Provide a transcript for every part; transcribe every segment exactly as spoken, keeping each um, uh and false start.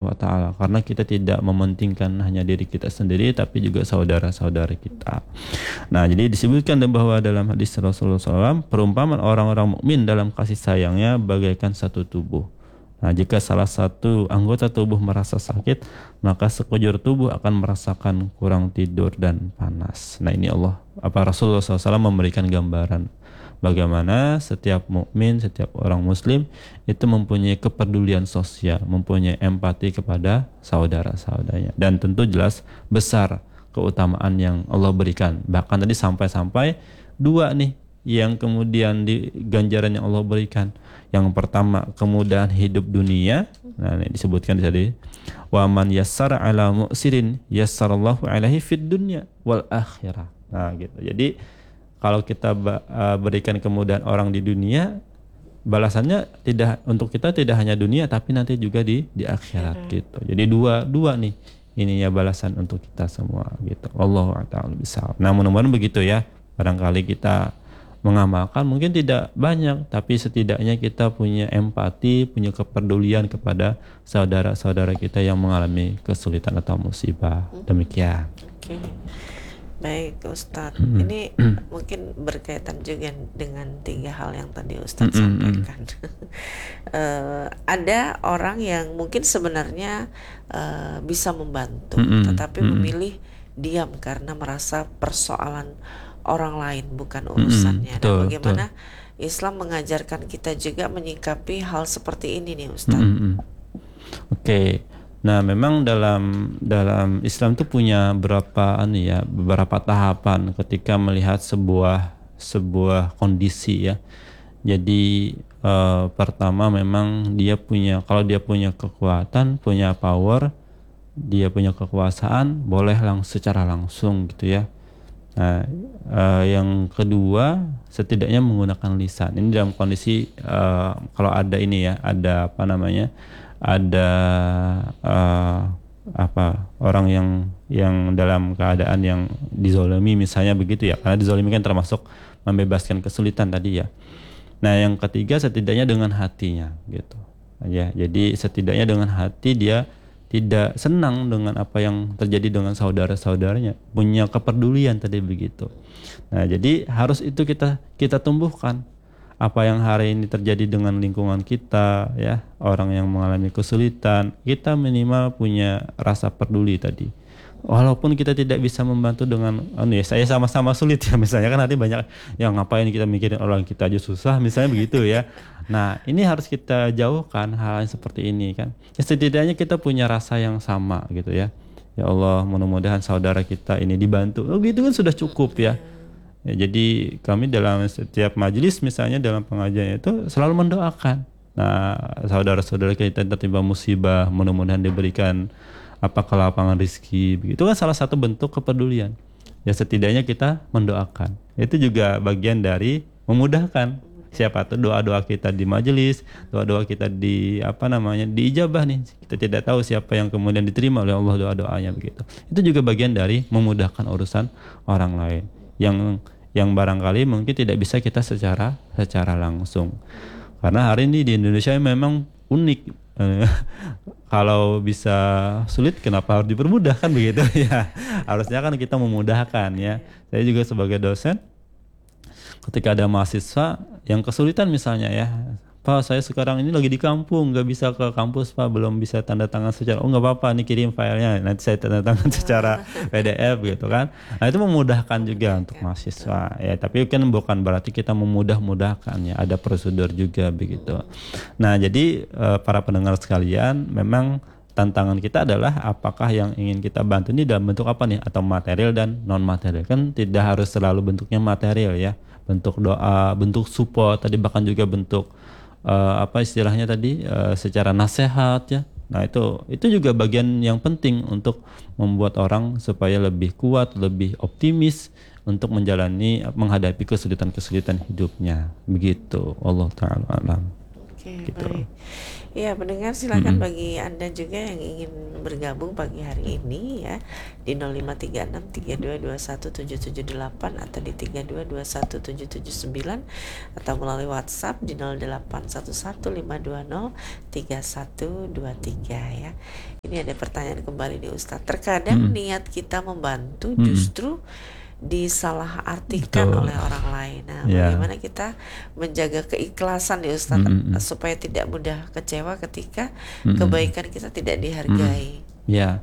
wa taala, karena kita tidak mementingkan hanya diri kita sendiri tapi juga saudara-saudara kita. Nah, jadi disebutkan bahwa dalam hadis Rasulullah shallallahu alaihi wasallam, perumpamaan orang-orang mukmin dalam kasih sayangnya bagaikan satu tubuh. Nah, jika salah satu anggota tubuh merasa sakit, maka sekujur tubuh akan merasakan kurang tidur dan panas. Nah, ini Allah apa Rasulullah shallallahu alaihi wasallam memberikan gambaran bagaimana setiap mukmin, setiap orang muslim itu mempunyai kepedulian sosial, mempunyai empati kepada saudara-saudaranya, dan tentu jelas besar keutamaan yang Allah berikan. Bahkan tadi sampai-sampai dua nih yang kemudian di ganjaran yang Allah berikan. Yang pertama, kemudahan hidup dunia. Nah, ini disebutkan tadi, wa man yassara ala mu'sirin yassarallahu alaihi fid dunya wal akhirah. Nah, gitu. Jadi kalau kita berikan kemudahan orang di dunia, balasannya tidak untuk kita tidak hanya dunia tapi nanti juga di di akhirat gitu. Jadi dua dua nih ini ya balasan untuk kita semua gitu. Wallahu ta'ala bisawab. Nah, mudah-mudahan begitu ya. Barangkali kita mengamalkan mungkin tidak banyak, tapi setidaknya kita punya empati, punya kepedulian kepada saudara-saudara kita yang mengalami kesulitan atau musibah. Demikian. Oke. Baik Ustadz, Hmm. ini mungkin berkaitan juga dengan tiga hal yang tadi Ustadz Hmm. sampaikan. uh, ada orang yang mungkin sebenarnya uh, bisa membantu, Hmm. tetapi Hmm. memilih diam karena merasa persoalan orang lain bukan urusannya. Mm-hmm, betul, Dan bagaimana betul. Islam mengajarkan kita juga menyikapi hal seperti ini nih Ustaz. Mm-hmm. Oke, okay. Nah memang dalam dalam Islam itu punya beberapa anu ya, beberapa tahapan ketika melihat sebuah sebuah kondisi ya. Jadi eh, pertama memang dia punya, kalau dia punya kekuatan, punya power, dia punya kekuasaan, boleh langsung secara langsung gitu ya. Nah, uh, yang kedua setidaknya menggunakan lisan. Ini dalam kondisi uh, kalau ada ini ya, ada apa namanya, ada uh, apa orang yang yang dalam keadaan yang dizolimi misalnya begitu ya. Karena dizolimi kan termasuk membebaskan kesulitan tadi ya. Nah, yang ketiga setidaknya dengan hatinya gitu. Ya, jadi setidaknya dengan hati dia tidak senang dengan apa yang terjadi dengan saudara-saudaranya, punya kepedulian tadi begitu. Nah, jadi harus itu kita kita tumbuhkan. Apa yang hari ini terjadi dengan lingkungan kita, ya, orang yang mengalami kesulitan, kita minimal punya rasa peduli tadi. Walaupun kita tidak bisa membantu dengan, anu ya, saya sama-sama sulit ya, misalnya kan nanti banyak yang ngapain kita mikirin orang kita aja susah, misalnya begitu ya. Nah, ini harus kita jauhkan hal yang seperti ini kan. Ya, setidaknya kita punya rasa yang sama gitu ya. Ya Allah, mudah-mudahan saudara kita ini dibantu. Oh, gitu kan sudah cukup ya. Ya, jadi kami dalam setiap majelis misalnya dalam pengajian itu selalu mendoakan. Nah, saudara-saudara kita tertimpa musibah, mudah-mudahan diberikan apa kelapangan rezeki, begitu kan salah satu bentuk kepedulian. Ya setidaknya kita mendoakan. Itu juga bagian dari memudahkan. Siapa tuh doa-doa kita di majelis, doa-doa kita di apa namanya diijabah nih. Kita tidak tahu siapa yang kemudian diterima oleh Allah doa-doanya begitu. Itu juga bagian dari memudahkan urusan orang lain yang yang barangkali mungkin tidak bisa kita secara secara langsung. Karena hari ini di Indonesia memang unik. Kalau bisa sulit kenapa harus dipermudah kan begitu ya. Harusnya kan kita memudahkan ya. Saya juga sebagai dosen ketika ada mahasiswa yang kesulitan misalnya ya, Pak saya sekarang ini lagi di kampung nggak bisa ke kampus Pak, belum bisa tanda tangan secara, oh nggak apa-apa nih kirim filenya nanti saya tanda tangan secara P D F gitu kan. Nah itu memudahkan juga untuk mahasiswa ya, tapi kan bukan berarti kita memudah-mudahkan ya, ada prosedur juga begitu. Nah jadi para pendengar sekalian, memang tantangan kita adalah apakah yang ingin kita bantu ini dalam bentuk apa nih, atau material dan non material. Kan tidak harus selalu bentuknya material ya, bentuk doa, bentuk support tadi, bahkan juga bentuk Uh, apa istilahnya tadi uh, secara nasihat ya. Nah itu itu juga bagian yang penting untuk membuat orang supaya lebih kuat, lebih optimis untuk menjalani menghadapi kesulitan-kesulitan hidupnya begitu. Allah taala alam. Oke, gitu. baik. Ya, pendengar silakan Mm-mm. bagi Anda juga yang ingin bergabung pagi hari ini ya di nol lima tiga enam tiga dua dua satu tujuh tujuh delapan atau di tiga dua dua satu tujuh tujuh sembilan atau melalui WhatsApp di nol delapan satu satu lima dua nol tiga satu dua tiga ya. Ini ada pertanyaan kembali nih Ustadz. Terkadang Mm. niat kita membantu Mm. justru disalahartikan Betul. oleh orang lain. Nah, Ya. bagaimana kita menjaga keikhlasan ya Ustadz Mm, mm, mm. supaya tidak mudah kecewa ketika Mm, mm. kebaikan kita tidak dihargai. Ya,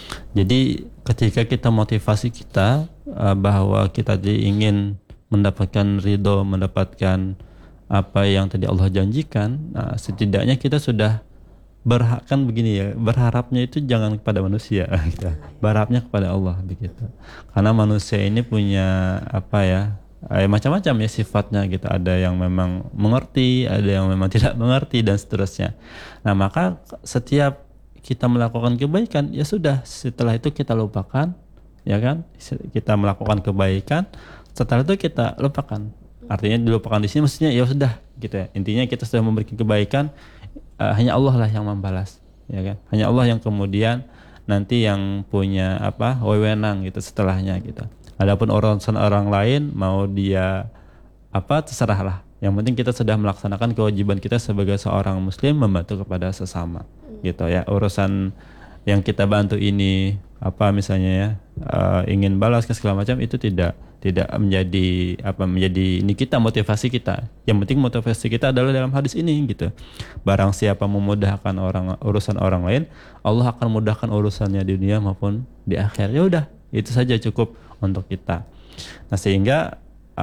jadi ketika kita motivasi kita uh, bahwa kita tadi ingin mendapatkan ridho, mendapatkan apa yang tadi Allah janjikan, nah, setidaknya kita sudah berhak kan begini ya, berharapnya itu jangan kepada manusia, gitu. Berharapnya kepada Allah begitu. Karena manusia ini punya apa ya, eh, macam-macam ya sifatnya gitu. Ada yang memang mengerti, ada yang memang tidak mengerti dan seterusnya. Nah maka setiap kita melakukan kebaikan ya sudah, setelah itu kita lupakan, ya kan? Kita melakukan kebaikan, setelah itu kita lupakan. Artinya dilupakan di sini maksudnya ya sudah gitu ya. Intinya kita sudah memberikan kebaikan, uh, hanya Allah lah yang membalas, ya kan? Hanya Allah yang kemudian nanti yang punya apa wewenang gitu setelahnya gitu. Adapun urusan orang lain mau dia apa terserahlah. Yang penting kita sudah melaksanakan kewajiban kita sebagai seorang muslim membantu kepada sesama gitu ya. Urusan yang kita bantu ini apa misalnya ya uh, ingin balas ke segala macam itu tidak tidak menjadi apa menjadi ini kita motivasi kita. Yang penting motivasi kita adalah dalam hadis ini gitu. Barang siapa memudahkan orang urusan orang lain, Allah akan mudahkan urusannya di dunia maupun di akhir. Ya udah, itu saja cukup untuk kita. Nah, sehingga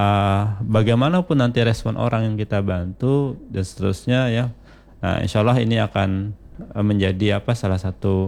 uh, bagaimanapun nanti respon orang yang kita bantu dan seterusnya ya. Nah, insya Allah ini akan menjadi apa salah satu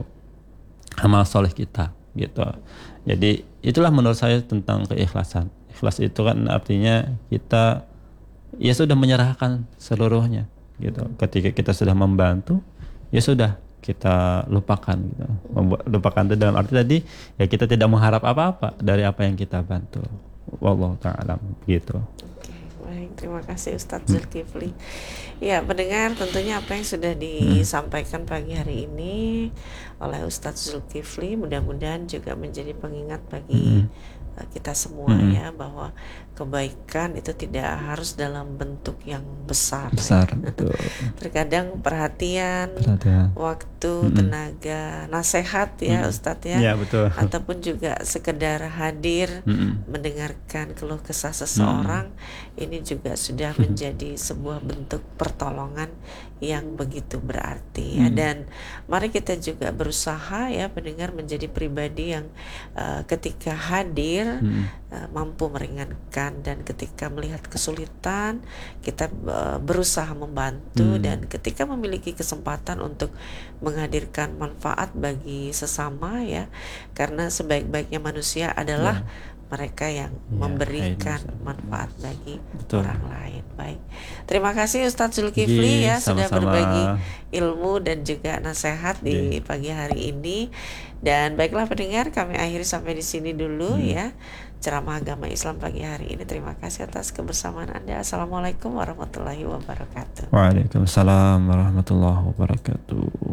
amal soleh kita gitu. Jadi itulah menurut saya tentang keikhlasan. Ikhlas itu kan artinya kita ya sudah menyerahkan seluruhnya gitu. Ketika kita sudah membantu ya sudah kita lupakan gitu. Membuat, lupakan itu dalam arti tadi ya kita tidak mengharap apa-apa dari apa yang kita bantu. Wallahu ta'ala gitu. Baik, terima kasih Ustadz Zulkifli. Ya, pendengar, tentunya apa yang sudah disampaikan pagi hari ini oleh Ustadz Zulkifli mudah-mudahan juga menjadi pengingat bagi uh, kita semua Mm-mm. ya, bahwa kebaikan itu tidak harus dalam bentuk yang besar. Besar, ya. betul. Terkadang perhatian, Perhatian. waktu, Mm-mm. tenaga, nasihat ya Mm-mm. Ustadz ya, Ya, betul. ataupun juga sekedar hadir Mm-mm. mendengarkan keluh kesah seseorang, ini juga sudah menjadi sebuah bentuk pertolongan yang begitu berarti ya. Hmm. Dan mari kita juga berusaha ya pendengar menjadi pribadi yang uh, ketika hadir Hmm. uh, mampu meringankan, dan ketika melihat kesulitan kita uh, berusaha membantu, Hmm. dan ketika memiliki kesempatan untuk menghadirkan manfaat bagi sesama ya, karena sebaik-baiknya manusia adalah mereka yang Ya, memberikan akhirnya. manfaat bagi Betul. orang lain. Baik, terima kasih Ustadz Zulkifli Ji, ya sudah sama-sama. berbagi ilmu dan juga nasihat di Ji. pagi hari ini. Dan baiklah pendengar, kami akhiri sampai di sini dulu Hmm. ya ceramah agama Islam pagi hari ini. Terima kasih atas kebersamaan Anda. Assalamualaikum warahmatullahi wabarakatuh. Waalaikumsalam warahmatullahi wabarakatuh.